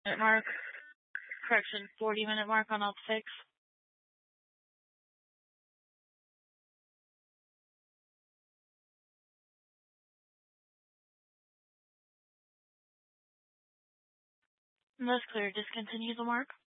mark. Correction, 40-minute mark on alt 6. That's clear. Discontinue the mark.